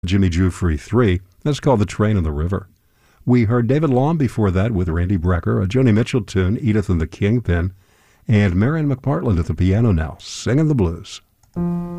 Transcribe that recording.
Jimmy Giuffre 3. That's called The Train on the River. We heard David Long before that with Randy Brecker, a Joni Mitchell tune, Edith and the Kingpin, and Marian McPartland at the piano now, singing the blues.